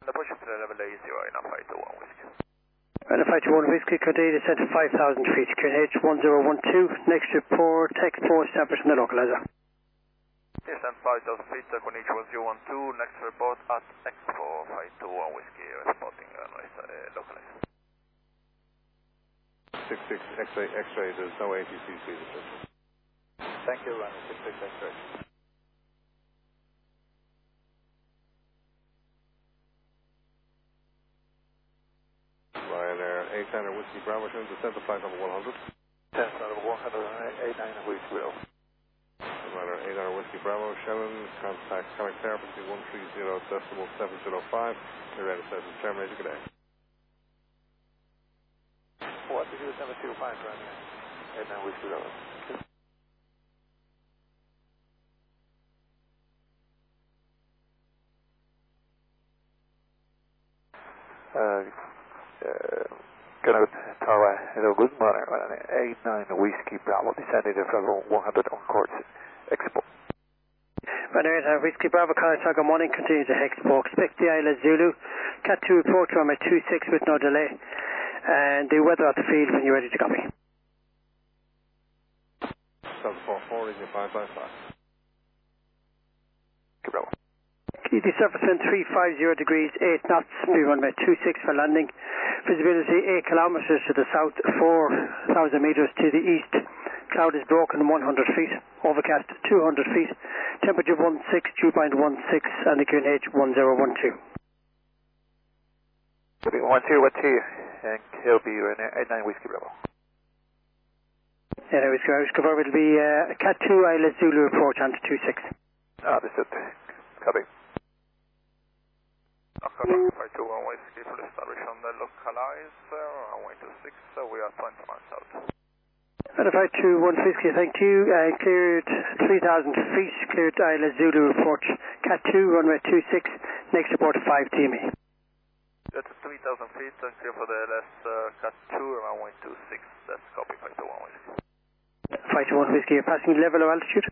The push to level A0 in a 521 whiskey. And a 521 whiskey, Codade is set to 5,000 feet. QNH 1012, next report, X4 established in the localizer. Yes, and 5,000 feet, QNH 1012, next report at X4 521 whiskey, reporting localizer. 66 X-ray, there's no ATC feed. Thank you, 66 X-ray. Ryanair 89 Whiskey Bravo, descend to flight number 100. 10 out of 189 Whiskey Bravo. Ryanair 89 Whiskey Bravo, Shannon, contact coming clear between 130.705. You're ready to set the terminator, good day. What did you number 25 Ryanair 89 Whiskey Bravo? Tower, hello, good morning, 89 Whiskey Bravo, descending from 100 on course, Expo. Ryanair Whiskey Bravo, Carrassaga morning, continue to Expo. Expect the Isla Zulu, Cat 2 report from a 26 with no delay, and the weather at the field when you're ready to copy. 744, is your 555. Bravo. The surface wind 350 degrees, 8 knots, be runway 26 for landing. Visibility 8 kilometers to the south, 4,000 meters to the east. Cloud is broken 100 feet, overcast 200 feet. Temperature 16, dew point 16, and the QNH 1012. 1012, and he'll be 89 Whiskey Bravo. Yeah, Whiskey Bravo will be Cat 2 Isla Zulu report on to 26. Understood. Copy. Copy. 521 Whiskey, full establish on the localizer, runway 26, so we are 20 miles out. And if 521 Whiskey, thank you. Cleared 3,000 feet, cleared Isla Zulu report. Cat 2, runway 26, next report 5 TME. That's 3,000 feet, and clear for the LS Cat 2, runway 26, that's copy 521 Whiskey. 521 Whiskey, passing level of altitude.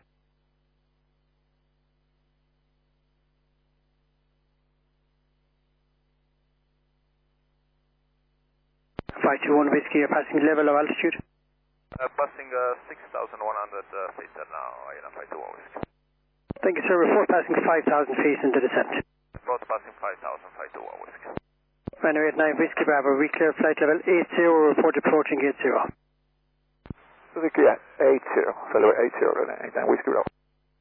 521 Whiskey, you're passing level of altitude? Passing 6,100 feet now, in a 521 Whiskey. Thank you, sir. Report passing 5,000 feet into descent. Report passing 5,000, 521 Whiskey. Ryanair 89 Whiskey Bravo, we clear flight level 80, report approaching 80. Whiskey 80, fellow 80, 89 Whiskey Bravo.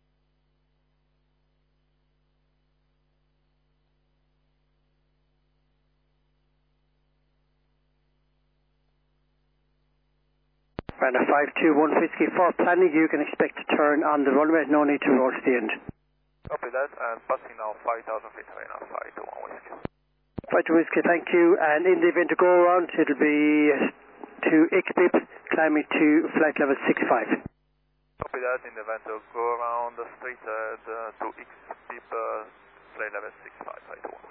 Ryanair 521 Whiskey, for planning you can expect to turn on the runway, no need to roll to the end. Copy that, and passing now 5,000 feet high now, 521 Whiskey. 521 Whiskey, thank you, and in the event to go around, it'll be to Ixbib, climbing to flight level 65. Copy that, in the event to go around the street to Ixbib, flight level 65, 521.